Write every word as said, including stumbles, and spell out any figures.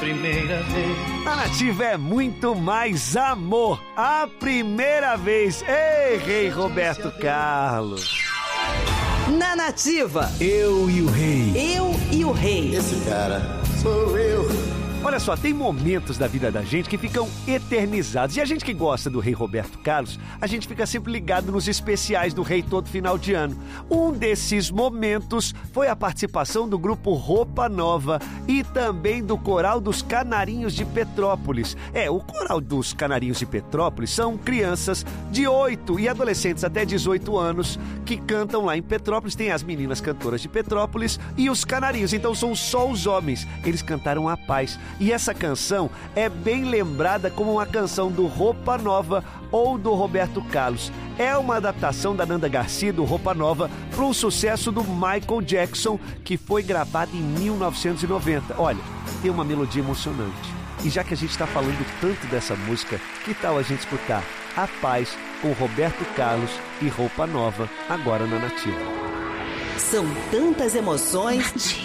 primeira vez. A Nativa é muito mais amor. A primeira vez. Ei, Rei Roberto Carlos. Na Nativa, Eu e o Rei. eu e o rei. Esse cara sou eu. Olha só, tem momentos da vida da gente que ficam eternizados. E a gente que gosta do Rei Roberto Carlos, a gente fica sempre ligado nos especiais do Rei todo final de ano. Um desses momentos foi a participação do grupo Roupa Nova e também do Coral dos Canarinhos de Petrópolis. É, o Coral dos Canarinhos de Petrópolis são crianças de oito e adolescentes até dezoito anos que cantam lá em Petrópolis. Tem as meninas cantoras de Petrópolis e os canarinhos, então são só os homens. Eles cantaram a paz. E essa canção é bem lembrada como uma canção do Roupa Nova ou do Roberto Carlos. É uma adaptação da Nanda Garcia do Roupa Nova para um sucesso do Michael Jackson que foi gravado em mil novecentos e noventa. Olha, tem uma melodia emocionante. E já que a gente está falando tanto dessa música, que tal a gente escutar A Paz com Roberto Carlos e Roupa Nova agora na Nativa? São tantas emoções.